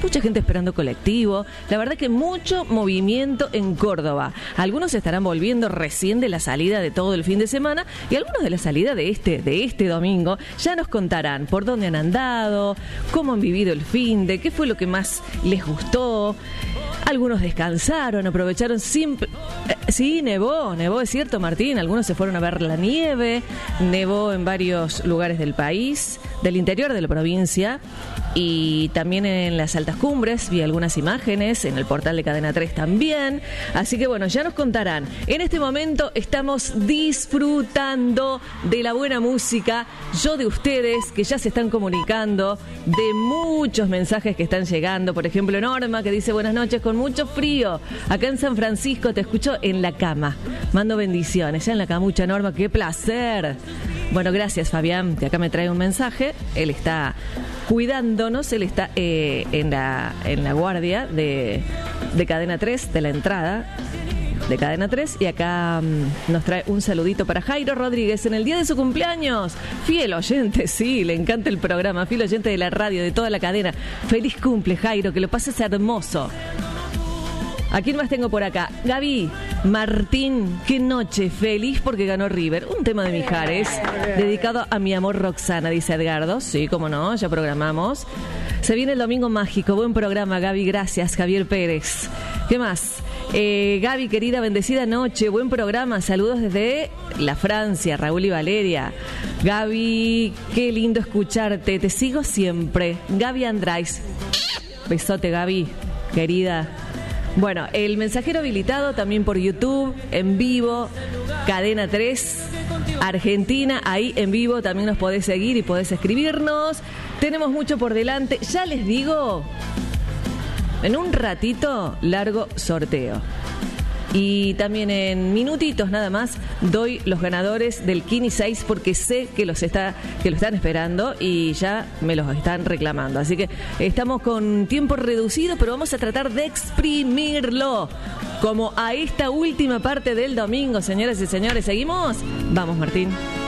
mucha gente esperando colectivo. La verdad que mucho movimiento en Córdoba. Algunos estarán volviendo recién de la salida de todo el fin de semana y algunos de la salida de este domingo ya nos contarán por dónde han andado, cómo han vivido el fin de, qué fue lo que más les gustó. Algunos descansaron, aprovecharon siempre. Sí, nevó, es cierto, Martín. Algunos se fueron a ver la nieve. Nevó en varios lugares del país, del interior de la provincia y también en las altas cumbres. Vi algunas imágenes en el portal de Cadena 3 también. Así que bueno, ya nos contarán. En este momento estamos disfrutando de la buena música. Yo de ustedes que ya se están comunicando, de muchos mensajes que están llegando. Por ejemplo, Norma que dice: buenas noches, con mucho frío. Acá en San Francisco te escucho en la cama. Mando bendiciones. Ya en la camucha, Norma, qué placer. Bueno, gracias, Fabián, que acá me trae un mensaje. Él está cuidándonos, él está en la guardia de Cadena 3, de la entrada de Cadena 3, y acá nos trae un saludito para Jairo Rodríguez en el día de su cumpleaños. Fiel oyente, sí, le encanta el programa, fiel oyente de la radio, de toda la cadena. Feliz cumple, Jairo, que lo pases hermoso. ¿A quién más tengo por acá? Gaby Martín, qué noche, feliz porque ganó River. Un tema de Mijares, dedicado a mi amor Roxana, dice Edgardo. Sí, cómo no, ya programamos. Se viene el domingo mágico, buen programa, Gaby, gracias, Javier Pérez. ¿Qué más? Gaby, querida, bendecida noche, buen programa, saludos desde la Francia, Raúl y Valeria. Gaby, qué lindo escucharte, te sigo siempre. Gaby Andrés, besote, Gaby, querida. Bueno, el mensajero habilitado también por YouTube, en vivo, Cadena 3, Argentina, ahí en vivo también nos podés seguir y podés escribirnos. Tenemos mucho por delante, ya les digo, en un ratito largo sorteo. Y también en minutitos nada más doy los ganadores del Kini 6 porque sé que lo están esperando y ya me los están reclamando. Así que estamos con tiempo reducido, pero vamos a tratar de exprimirlo. Como a esta última parte del domingo, señoras y señores. ¿Seguimos? Vamos, Martín.